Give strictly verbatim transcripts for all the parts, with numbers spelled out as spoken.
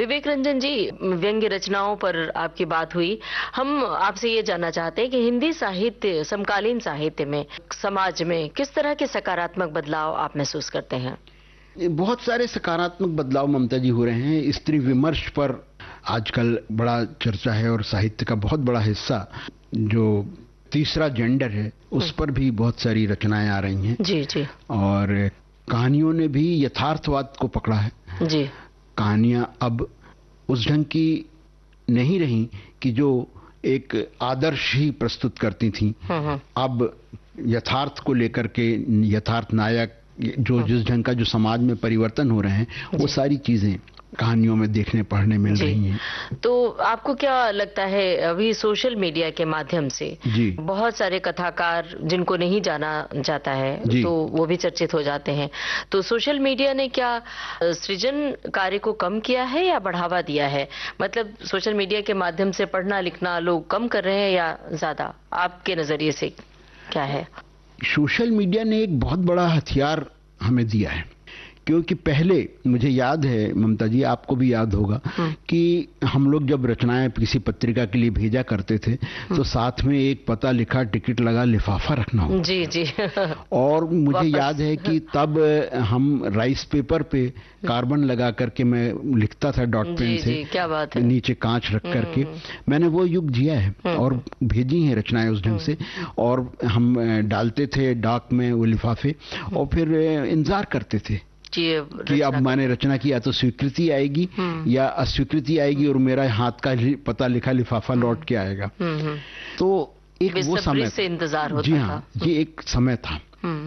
विवेक रंजन जी, व्यंग्य रचनाओं पर आपकी बात हुई। हम आपसे ये जानना चाहते हैं कि हिंदी साहित्य, समकालीन साहित्य में, समाज में किस तरह के सकारात्मक बदलाव आप महसूस करते हैं? बहुत सारे सकारात्मक बदलाव ममता जी हो रहे हैं। स्त्री विमर्श पर आजकल बड़ा चर्चा है और साहित्य का बहुत बड़ा हिस्सा जो तीसरा जेंडर है उस पर भी बहुत सारी रचनाएं आ रही हैं। जी जी। और कहानियों ने भी यथार्थवाद को पकड़ा है जी। कहानियां अब उस ढंग की नहीं रही कि जो एक आदर्श ही प्रस्तुत करती थीं। अब यथार्थ को लेकर के यथार्थ नायक जो जिस ढंग का जो समाज में परिवर्तन हो रहे हैं वो सारी चीजें कहानियों में देखने पढ़ने मिल रही हैं। तो आपको क्या लगता है, अभी सोशल मीडिया के माध्यम से बहुत सारे कथाकार जिनको नहीं जाना जाता है तो वो भी चर्चित हो जाते हैं, तो सोशल मीडिया ने क्या सृजन कार्य को कम किया है या बढ़ावा दिया है? मतलब सोशल मीडिया के माध्यम से पढ़ना लिखना लोग कम कर रहे हैं या ज्यादा? आपके नजरिए से क्या है? सोशल मीडिया ने एक बहुत बड़ा हथियार हमें दिया है, क्योंकि पहले मुझे याद है ममता जी, आपको भी याद होगा कि हम लोग जब रचनाएं किसी पत्रिका के लिए भेजा करते थे तो साथ में एक पता लिखा, टिकट लगा, लिफाफा रखना हो। जी जी। और मुझे याद है कि तब हम राइस पेपर पे कार्बन लगा करके मैं लिखता था डॉट पेन से। जी, क्या बात है। नीचे कांच रख करके मैंने वो युग जिया है और भेजी हैं रचनाएं उस ढंग से। और हम डालते थे डाक में वो लिफाफे और फिर इंतजार करते थे कि अब मैंने रचना की, या तो स्वीकृति आएगी या अस्वीकृति आएगी और मेरा हाथ का पता लिखा लिफाफा लौट के आएगा। तो एक वो समय से इंतजार होता जी हाँ, ये एक समय था।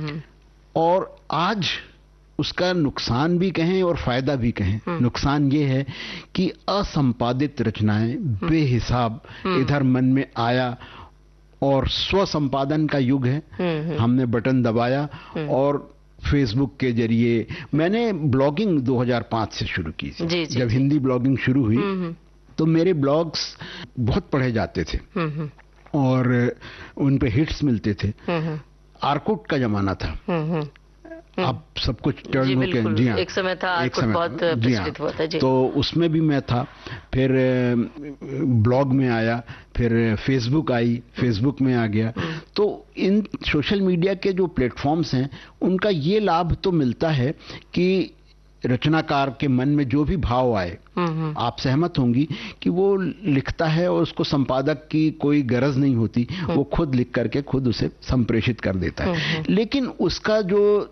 और आज उसका नुकसान भी कहें और फायदा भी कहें। नुकसान ये है कि असंपादित रचनाएं बेहिसाब इधर मन में आया और स्व संपादन का युग है। हमने बटन दबाया और फेसबुक के जरिए मैंने ब्लॉगिंग दो हज़ार पाँच से शुरू की थी। जी, जी, जब जी। हिंदी ब्लॉगिंग शुरू हुई तो मेरे ब्लॉग्स बहुत पढ़े जाते थे और उन पे हिट्स मिलते थे। आर्कुट का जमाना था। अब सब कुछ टर्न हो के जी हाँ, एक समय था, एक समय बहुत प्रचलित हुआ था जी। तो उसमें भी मैं था। फिर ब्लॉग में आया, फिर फेसबुक आई, फेसबुक में आ गया। तो इन सोशल मीडिया के जो प्लेटफॉर्म्स हैं उनका ये लाभ तो मिलता है कि रचनाकार के मन में जो भी भाव आए, आप सहमत होंगी कि वो लिखता है और उसको संपादक की कोई गरज नहीं होती, वो खुद लिख करके खुद उसे संप्रेषित कर देता है। लेकिन उसका जो